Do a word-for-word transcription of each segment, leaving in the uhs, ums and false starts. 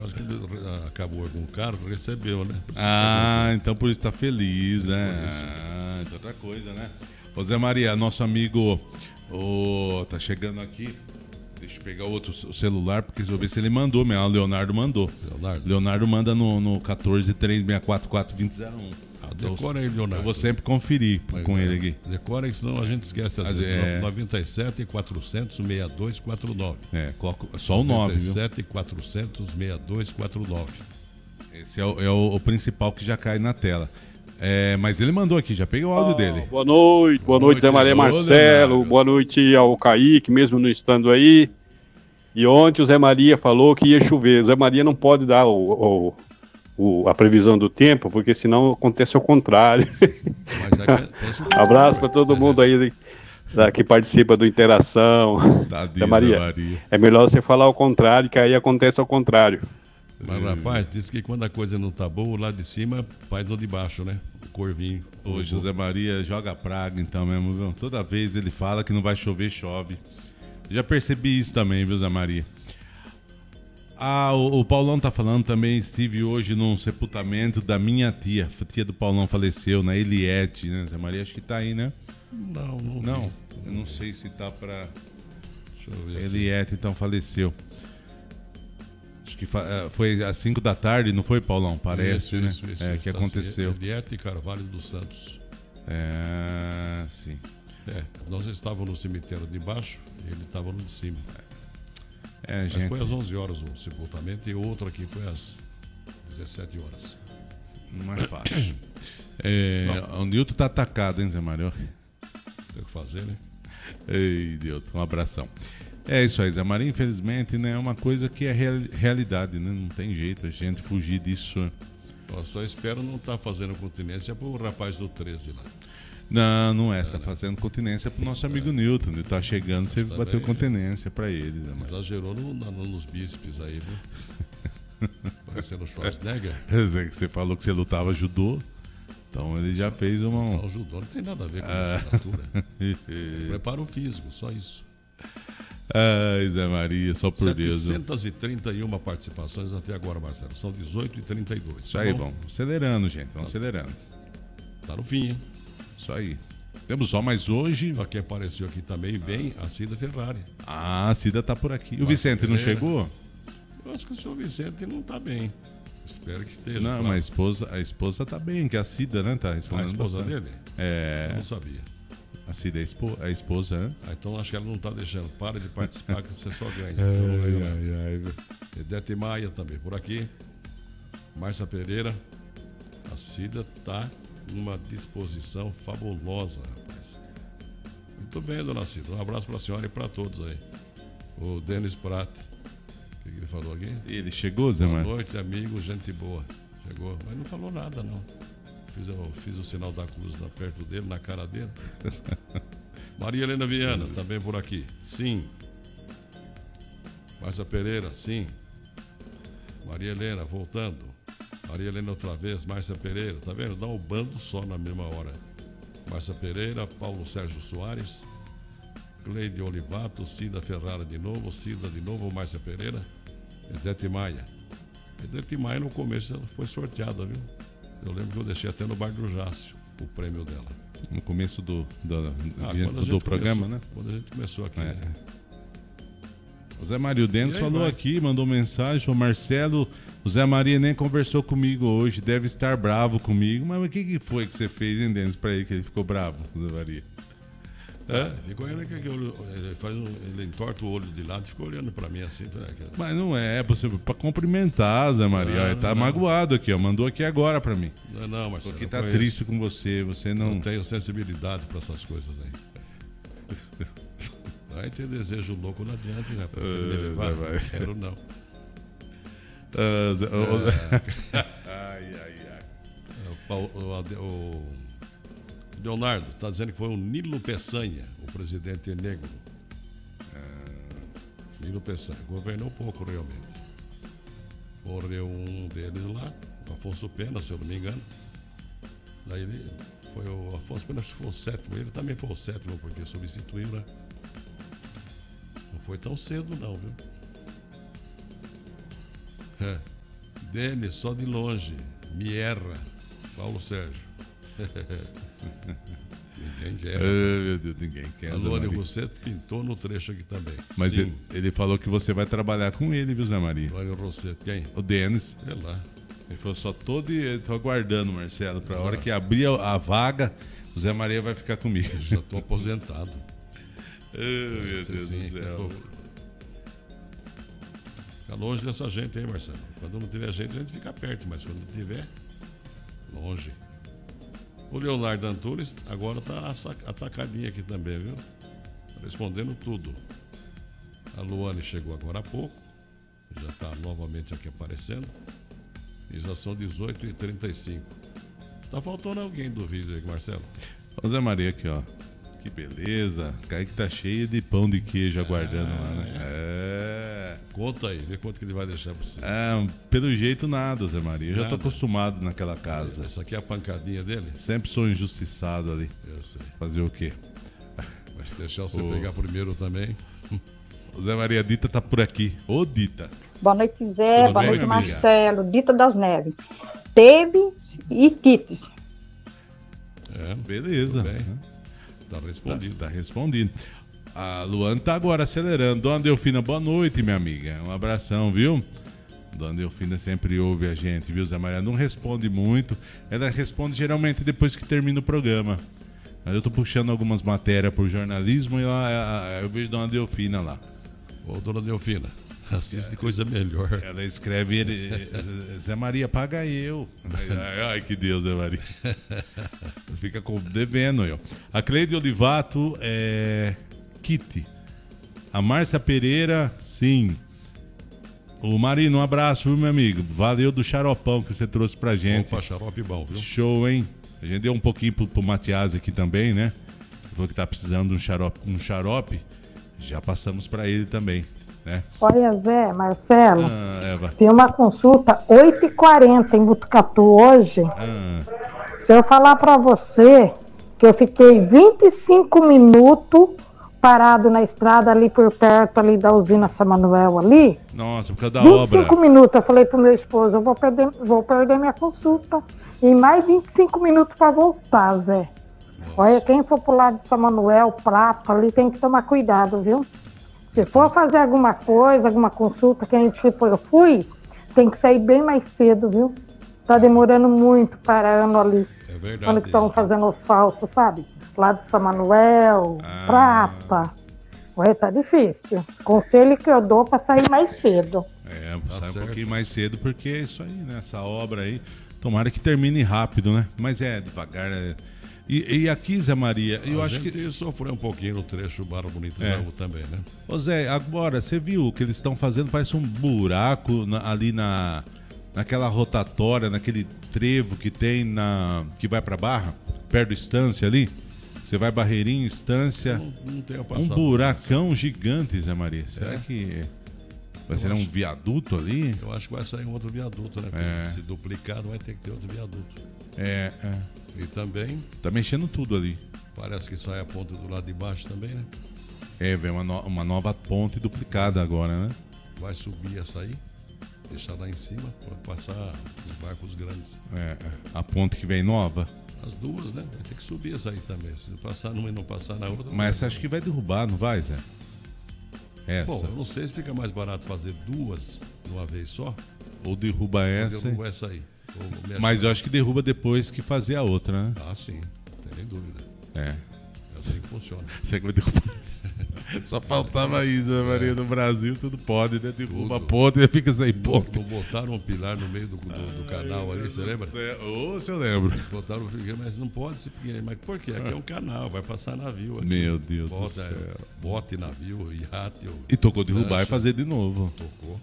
Acho que acabou algum carro, recebeu, né? Ah, então por isso tá feliz, né? Ah, então outra coisa, né? Ô Zé Maria, nosso amigo, oh, tá chegando aqui. Deixa eu pegar outro celular, porque eu vou ver se ele mandou mesmo. O Leonardo mandou. Leonardo. Leonardo manda no, no um quatro três seis quatro quatro dois zero um. Ah, decora aí, Leonardo. Eu vou sempre conferir Mas, com é, ele aqui. Decora aí, senão a gente esquece. Às vezes, é... noventa e sete, quatrocentos, sessenta e dois, quarenta e nove. É, coloco só o nove, viu? noventa e sete, quatrocentos, sessenta e dois, quarenta e nove. Esse é, o, é o, o principal que já cai na tela. É, mas ele mandou aqui, já peguei o áudio ah, dele. Boa noite, boa, boa noite, noite, Zé Maria Marcelo. Leonardo. Boa noite ao Kaique, mesmo não estando aí. E ontem o Zé Maria falou que ia chover. O Zé Maria não pode dar o, o, o, a previsão do tempo, porque senão acontece ao contrário. Mas é, abraço para todo mundo aí da, que participa do Interação. Tadinho, Zé Maria, Zé Maria. É melhor você falar ao contrário, que aí acontece ao contrário. Mas, rapaz, diz que quando a coisa não tá boa, lá de cima faz no de baixo, né? O corvinho. O José Maria joga praga, então mesmo, viu? Toda vez ele fala que não vai chover, chove. Já percebi isso também, viu, Zé Maria? Ah, o, o Paulão tá falando também, estive hoje num sepultamento da minha tia. A tia do Paulão faleceu, na Eliette, né, Zé Maria? Acho que tá aí, né? Não, não. Não, vi. eu não sei se tá pra... Deixa eu ver. Eliette, então, faleceu. Acho que fa... foi às cinco da tarde, não foi, Paulão? Parece, isso, né? Isso, isso, é, isso, que tá aconteceu. Eliette Carvalho dos Santos. É, sim. É, nós estávamos no cemitério de baixo e ele estava no de cima. É, Mas gente... foi às onze horas o sepultamento e o outro aqui foi às dezessete horas. Não é fácil. é, o Nilton tá atacado, hein, Zé Mário? Tem o que fazer, né? Ei, Nilton, um abração. É isso aí, Zé Mário, infelizmente, né, é uma coisa que é real, realidade, né? Não tem jeito a gente fugir disso. Eu só espero não estar tá fazendo continência pro rapaz do treze lá. Não, não é. Você tá fazendo continência pro nosso amigo é. Newton. Ele tá chegando, você tá bateu bem, continência pra ele. Né, exagerou no, no, nos bíceps aí, viu? Parecendo o Schwarzenegger. Você falou que você lutava judô. Então ele já fez uma... Não, o judô não tem nada a ver com a musculatura. Preparo físico, só isso. Ai, Zé Maria, só por Deus. setecentas e trinta e uma participações até agora, Marcelo. São dezoito e trinta e dois. Isso aí, bom. Acelerando, gente. Vamos tá. acelerando. Tá no fim, hein? Isso aí. Temos só mais hoje. Só quem apareceu aqui também vem a Cida Ferrari. Ah, a Cida tá por aqui. E o Vicente não chegou? Eu acho que o senhor Vicente não tá bem. Espero que esteja. Não, claro. mas a esposa, a esposa tá bem, que a Cida, né? Tá respondendo. A esposa bastante. dele? É. Eu não sabia. A Cida é a, espo, a esposa, né? Ah, então acho que ela não tá deixando. Para de participar que você só ganha. Ai, ai, ai. Edete Maia também por aqui. Márcia Pereira. A Cida tá numa disposição fabulosa, rapaz. Muito bem, dona Cida. Um abraço para a senhora e para todos aí. O Denis Prat. O que ele falou aqui? Ele chegou, Zé Mar? Boa noite, amigo, gente boa. Chegou, mas não falou nada, não. Fiz, eu, fiz o sinal da cruz na, perto dele, na cara dele. Maria Helena Viana, também por aqui. Sim. Márcia Pereira, sim. Maria Helena, voltando. Maria Helena outra vez, Márcia Pereira, tá vendo? Dá um bando só na mesma hora. Márcia Pereira, Paulo Sérgio Soares, Cleide Olivato, Cida Ferrara de novo, Cida de novo, Márcia Pereira, Edete Maia. Edete Maia no começo ela foi sorteada, viu? Eu lembro que eu deixei até no bar do Jácio o prêmio dela. No começo do, do, ah, do, do programa, começou, né? Quando a gente começou aqui. É. Né? O Zé Mário Denis falou vai? aqui, mandou mensagem. O Marcelo, o Zé Maria nem conversou comigo hoje, deve estar bravo comigo. Mas o que, que foi que você fez, hein, Denis, pra ele que ele ficou bravo, Zé Maria? É, ficou olhando que ele, faz um, ele entorta o olho de lado e ficou olhando pra mim assim. Pra... Mas não é, você, pra cumprimentar, Zé Maria. Não, ó, ele tá não. magoado aqui, ó. Mandou aqui agora pra mim. Não, não, Marcelo. Porque tá triste com você, você não. Não tenho sensibilidade pra essas coisas aí. Vai ter desejo louco, não adianta, né? Porque uh, me levar, vai. Não quero não. Uh, é... ai, ai, ai. O, o, o Leonardo está dizendo que foi o Nilo Peçanha, o presidente negro. Uh, Nilo Peçanha. Governou pouco, realmente. Morreu um deles lá, o Afonso Pena, se eu não me engano. Daí ele foi o Afonso Pena, acho que foi o sétimo. Ele também foi o sétimo, porque substituiu, né? Não foi tão cedo não, viu? É. Denis, só de longe. Me erra. Paulo Sérgio. Ninguém quer. Oh, meu Deus, ninguém quer. Alone, você pintou no trecho aqui também. Mas Sim. ele, ele falou que você vai trabalhar com ele, viu, Zé Maria? Alone Rosseto, quem? O Denis. Sei lá. Ele falou só todo e tô aguardando, Marcelo, pra hora que abrir a, a vaga, o Zé Maria vai ficar comigo. Já tô aposentado. Oh, meu Esse Deus sim, do é céu. louco. Fica longe dessa gente aí, Marcelo. Quando não tiver gente, a gente fica perto, mas quando tiver, longe. O Leonardo Antunes agora tá atacadinho aqui também, viu? Respondendo tudo. A Luane chegou agora há pouco. Já está novamente aqui aparecendo. E já são dezoito e trinta e cinco. Tá faltando alguém do vídeo aí, Marcelo. Ô Zé Maria aqui, ó. Que beleza. Kaique tá cheio de pão de queijo aguardando lá, né? É. Conta aí, vê quanto que ele vai deixar pra você. É, pelo jeito nada, Zé Maria. Eu já tô Nada. acostumado naquela casa. Essa aqui é a pancadinha dele? Sempre sou injustiçado ali. Eu sei. Fazer o quê? Mas deixar você Ô. pegar primeiro também. O Zé Maria Dita tá por aqui. Ô, Dita. Boa noite, Zé. Tudo Boa bem, noite, minha amiga? Marcelo. Dita das Neves. Tebe e Kites. É, Beleza. tudo bem. Tá Tá, respondido. tá respondido. A Luana tá agora acelerando. Dona Delfina, boa noite, minha amiga. Um abração, viu? Dona Delfina sempre ouve a gente, viu, Zé Maria? Não responde muito. Ela responde geralmente depois que termina o programa. Mas eu tô puxando algumas matérias por jornalismo e lá eu vejo Dona Delfina lá. Ô, dona Delfina, assiste coisa melhor. Ela escreve, ele, Zé Maria, paga eu. Ai, ai, que Deus, Zé Maria. Fica com- devendo eu. A Cleide Olivato é Kitty. A Márcia Pereira, sim. O Marino, um abraço, viu, meu amigo? Valeu do xaropão que você trouxe pra gente. Opa, xarope bom, viu? Show, hein? A gente deu um pouquinho pro, pro Matias aqui também, né? Falou que tá precisando de um xarope, um xarope. Já passamos pra ele também, né? Olha, Zé, Marcelo, Ah, Eva. tem uma consulta oito e quarenta em Butucatu hoje. Ah, Se eu falar pra você que eu fiquei vinte e cinco minutos parado na estrada ali por perto ali da usina São Manuel ali, nossa, por causa da vinte e obra. cinco minutos, eu falei pro meu esposo, eu vou perder, vou perder minha consulta. E mais vinte e cinco minutos pra voltar, Zé. Olha, quem for pro lado de São Manuel, Prata, ali tem que tomar cuidado, viu? Se for fazer alguma coisa, alguma consulta que a gente foi, eu fui, tem que sair bem mais cedo, viu? Tá demorando muito parando ali. É verdade. Quando que estão fazendo o falso, sabe? Lá de São Manuel, Ah. Prata. Olha, tá difícil. Conselho que eu dou pra sair mais cedo. É, Tá sai um certo. pouquinho mais cedo, porque é isso aí, né? Essa obra aí, tomara que termine rápido, né? Mas é devagar. é- E, e aqui, Zé Maria, eu a acho gente que. sofreu um pouquinho no trecho Barra Bonita É. da Rua também, né? Ô Zé, agora, você viu o que eles estão fazendo? Parece um buraco na- ali na, naquela rotatória, naquele trevo que tem na. Que vai pra Barra, perto do Estância ali. Você vai Barreirinho, Estância. Não, não tenho Um passado. buracão gigante, Zé Maria. Será É. que vai Eu ser um acho. viaduto ali? Eu acho que vai sair um outro viaduto, né? Porque É. se duplicar, vai ter que ter outro viaduto. É, é. E também, Tá mexendo tudo ali. parece que sai a ponta do lado de baixo também, né? É, vem uma, no- uma nova ponte duplicada agora, né? Vai subir essa aí, deixar lá em cima, para passar os barcos grandes. É, é. A ponte que vem nova. As duas, né? Vai ter que subir essa aí também. Se passar numa e não passar na outra... não Mas você vai. acha que vai derrubar, não vai, Zé? Essa. Bom, eu não sei se fica mais barato fazer duas de uma vez só, Ou derruba ou essa. derruba essa aí. Ou mexe Mas na- eu acho que derruba depois que fazer a outra, né? Ah, sim, não tem nem dúvida. É. É assim que funciona. Você que vai derrubar. Só faltava isso, né, Maria? No Brasil tudo pode, né? Derruba a Tudo. ponte e fica sem Não, ponte. não botaram um pilar no meio do, do, do canal ali, você lembra? Ô, se eu lembro. Botaram, mas não pode ser pequeno. Mas por quê? Aqui é um canal, vai passar navio aqui. Meu Deus do Bota, céu. bote, navio, iate, ou E tocou derrubar lancha. e fazer de novo. Tocou.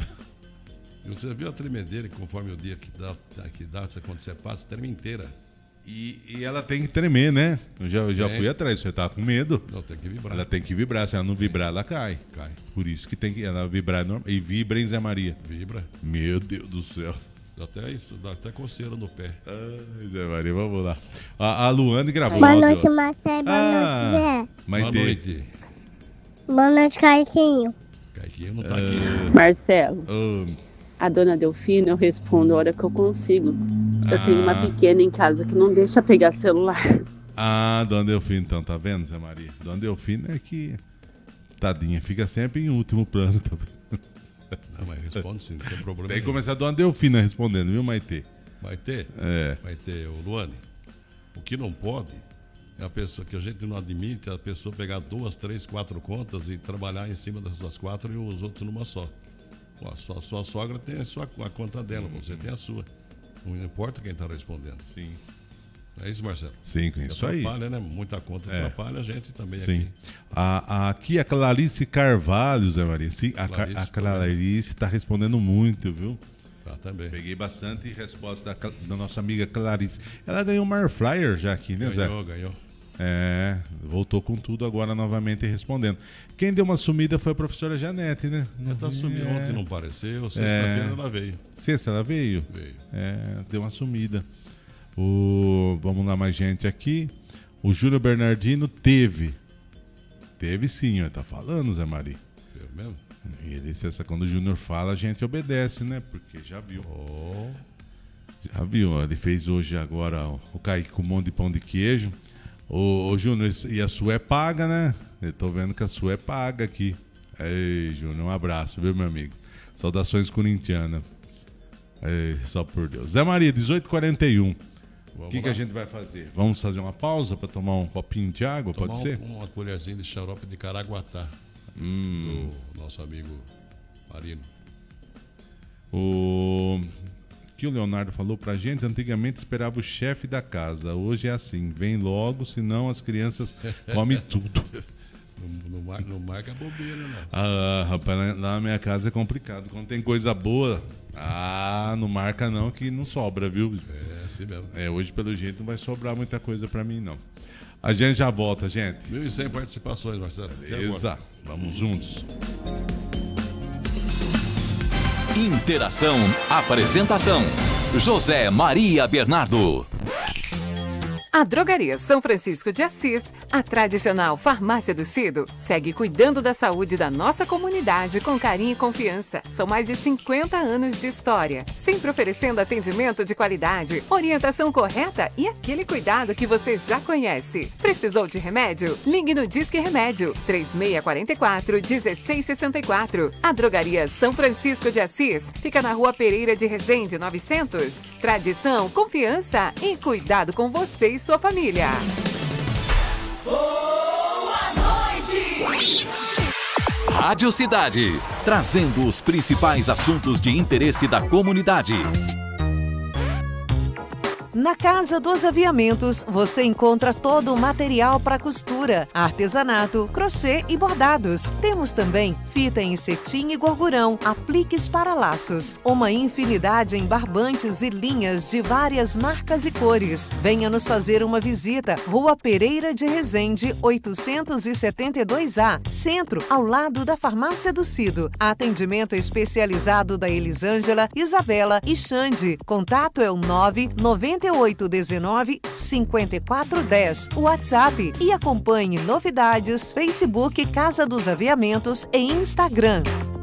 E você viu a tremedeira que conforme o dia que dá, que dá quando você passa, treme inteira. E, e ela tem que tremer, né? Eu já, eu já Tem. fui atrás, você tá com medo. Não, tem que vibrar. Ela tem que vibrar, se ela não vibrar, ela cai. Cai. Por isso que tem que ela vibrar normal. E vibra, hein, Zé Maria? Vibra. Meu Deus do céu. Dá até isso, dá até coceira no pé. Ai, Zé Maria, vamos lá. A, a Luane gravou. Boa áudio. noite, Marcelo. Boa Ah, noite, Zé. Maitê. Boa noite. Boa noite, Caiquinho. Caiquinho não tá aqui. Marcelo, Ô, a dona Delfina, eu respondo a hora que eu consigo. Eu Ah. tenho uma pequena em casa que não deixa pegar celular. Ah, Dona Delfina, então, tá vendo, Zé Maria? Dona Delfina é que, tadinha, fica sempre em último plano também. Não, mas responde sim, não tem problema. Tem que nenhum. começar a Dona Delfina respondendo, viu, Maitê? Vai ter? É. Vai ter, o Luane. O que não pode é a pessoa, que a gente não admite, é a pessoa pegar duas, três, quatro contas e trabalhar em cima dessas quatro e os outros numa só. Pô, a sua, a sua sogra tem a, sua, a conta dela, você tem a sua. Não importa quem está respondendo. Sim. É isso, Marcelo? Sim, isso aí. Atrapalha, né? Muita conta É. atrapalha a gente também Sim. aqui. A, a, aqui a Clarice Carvalho, Zé Maria. Sim, a, Ca- Clarice, a Clarice está respondendo muito, viu? Tá, também. Peguei bastante resposta da, Cla- da nossa amiga Clarice. Ela ganhou um air fryer já aqui, né, Zé? Ganhou, ganhou. É, voltou com tudo agora novamente respondendo. Quem deu uma sumida foi a professora Janete, né? Ela tá sumindo, ontem não apareceu, sexta-feira É. ela veio. Sexta ela veio? Veio. É, deu uma sumida. O, vamos lá, mais gente aqui. O Júlio Bernardino teve. Teve sim, ó, tá falando, Zé Maria. Viu mesmo? E ele disse, essa, quando o Júnior fala, a gente obedece, né? Porque já viu. Oh, Já viu, ó, ele fez hoje agora ó, o Kaique com um monte de pão de queijo. Ô, ô Júnior, e a sua é paga, né? Eu tô vendo que a sua é paga aqui. Ei, Júnior, um abraço, viu, meu amigo? Saudações corintianas. Ei, só por Deus. Zé Maria, dezoito e quarenta e um. O vamos que, que lá. a gente vai fazer? Vamos fazer uma pausa para tomar um copinho de água, Tomar pode um- ser? uma colherzinha de xarope de Caraguatá. Hum. Do nosso amigo Marino. O que o Leonardo falou pra gente, antigamente esperava o chefe da casa. Hoje é assim, vem logo, senão as crianças comem tudo. Não, não, mar- não marca bobeira, não. Ah, rapaz, lá- lá na minha casa é complicado. Quando tem coisa boa, ah, não marca não que não sobra, viu? É assim mesmo. É, hoje pelo jeito não vai sobrar muita coisa pra mim, não. A gente já volta, gente. mil e cem participações, Marcelo. Até agora. Beleza, vamos juntos. Interação, apresentação, José Maria Bernardo. A Drogaria São Francisco de Assis, a tradicional farmácia do Cido, segue cuidando da saúde da nossa comunidade com carinho e confiança. São mais de cinquenta anos de história, sempre oferecendo atendimento de qualidade, orientação correta e aquele cuidado que você já conhece. Precisou de remédio? Ligue no Disque Remédio, três seis quatro quatro, um seis seis quatro. A Drogaria São Francisco de Assis fica na Rua Pereira de Resende, novecentos. Tradição, confiança e cuidado com você e sua família. Rádio Cidade, trazendo os principais assuntos de interesse da comunidade. Na Casa dos Aviamentos, você encontra todo o material para costura, artesanato, crochê e bordados. Temos também fita em cetim e gorgurão, apliques para laços, uma infinidade em barbantes e linhas de várias marcas e cores. Venha nos fazer uma visita, Rua Pereira de Resende, oitocentos e setenta e dois A, Centro, ao lado da Farmácia do Cido. Atendimento especializado da Elisângela, Isabela e Xande. Contato é o nove nove oito um nove, cinco quatro um zero, WhatsApp, e acompanhe novidades, Facebook Casa dos Aviamentos e Instagram.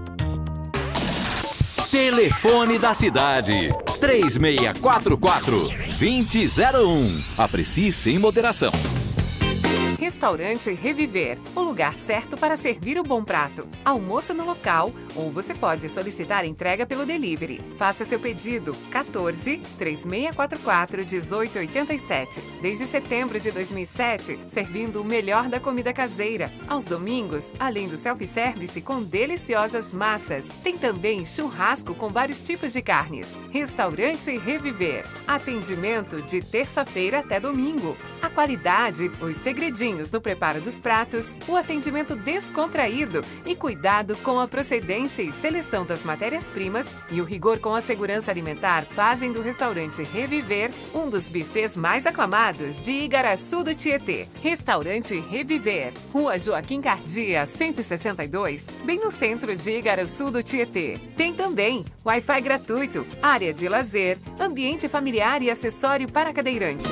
Telefone da cidade, três seis quatro quatro, dois zero zero um. Aprecie sem moderação. Restaurante Reviver, o lugar certo para servir o bom prato. Almoço no local ou você pode solicitar entrega pelo delivery. Faça seu pedido quatorze, três seis quatro quatro, um oito oito sete. Desde setembro de dois mil e sete, servindo o melhor da comida caseira. Aos domingos, além do self-service com deliciosas massas, tem também churrasco com vários tipos de carnes. Restaurante Reviver. Atendimento de terça-feira até domingo. A qualidade, os segredinhos no preparo dos pratos, o atendimento descontraído e cuidado com a procedência e seleção das matérias-primas e o rigor com a segurança alimentar fazem do restaurante Reviver um dos bufês mais aclamados de Igaraçu do Tietê. Restaurante Reviver, Rua Joaquim Cardia, cento e sessenta e dois, bem no centro de Igaraçu do Tietê. Tem também Wi-Fi gratuito, área de lazer, ambiente familiar e acessório para cadeirante.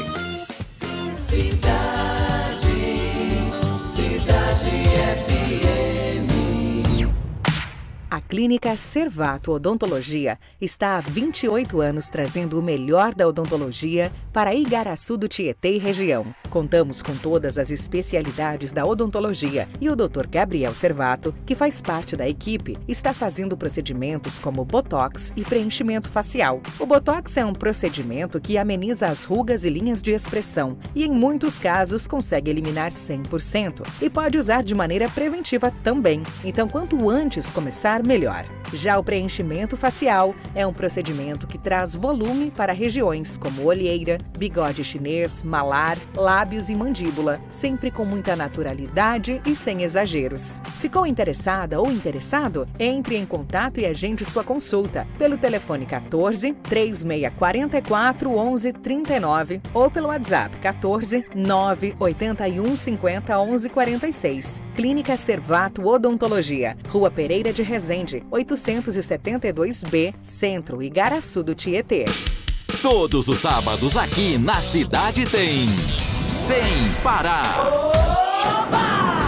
Cidade, Cidade F M. Aqui Clínica Servato Odontologia está há vinte e oito anos trazendo o melhor da odontologia para Igaraçu do Tietê e região. Contamos com todas as especialidades da odontologia e o doutor Gabriel Servato, que faz parte da equipe, está fazendo procedimentos como botox e preenchimento facial. O botox é um procedimento que ameniza as rugas e linhas de expressão e, em muitos casos, consegue eliminar cem por cento e pode usar de maneira preventiva também. Então, quanto antes começar, melhor. Já o preenchimento facial é um procedimento que traz volume para regiões como olheira, bigode chinês, malar, lábios e mandíbula, sempre com muita naturalidade e sem exageros. Ficou interessada ou interessado? Entre em contato e agende sua consulta pelo telefone quatorze, três seis quatro quatro, onze trinta e nove ou pelo WhatsApp quatorze, nove oito um, cinquenta, onze quarenta e seis. Clínica Servato Odontologia, Rua Pereira de Resende, oitocentos e setenta e dois B, Centro, Igaraçu do Tietê. Todos os sábados aqui na cidade tem Sem Parar. Oba!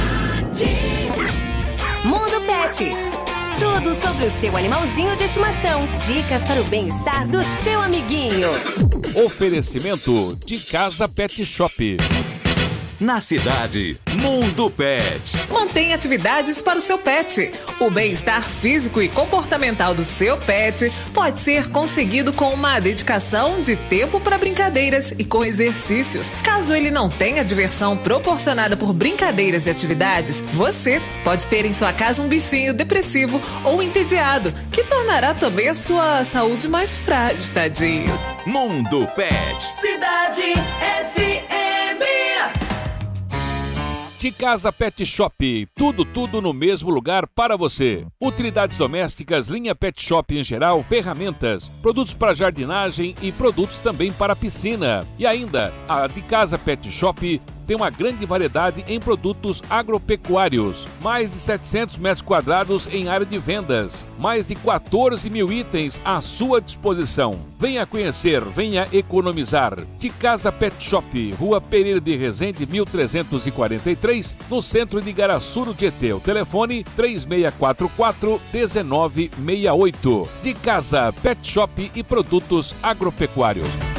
Mundo Pet. Tudo sobre o seu animalzinho de estimação. Dicas para o bem-estar do seu amiguinho. Oferecimento de Casa Pet Shop. Na cidade, Mundo Pet. Mantém atividades para o seu pet. O bem-estar físico e comportamental do seu pet pode ser conseguido com uma dedicação de tempo para brincadeiras e com exercícios. Caso ele não tenha diversão proporcionada por brincadeiras e atividades, você pode ter em sua casa um bichinho depressivo ou entediado, que tornará também a sua saúde mais frágil, tadinho. Mundo Pet. Cidade F M. De Casa Pet Shop, tudo, tudo no mesmo lugar para você. Utilidades domésticas, linha Pet Shop em geral, ferramentas, produtos para jardinagem e produtos também para piscina. E ainda, a De Casa Pet Shop tem uma grande variedade em produtos agropecuários. Mais de setecentos metros quadrados em área de vendas. Mais de quatorze mil itens à sua disposição. Venha conhecer, venha economizar. De Casa Pet Shop, Rua Pereira de Resende, mil trezentos e quarenta e três, no centro de Igaraçu do Tietê. O telefone três seis quatro quatro, um nove seis oito. De Casa Pet Shop e produtos agropecuários.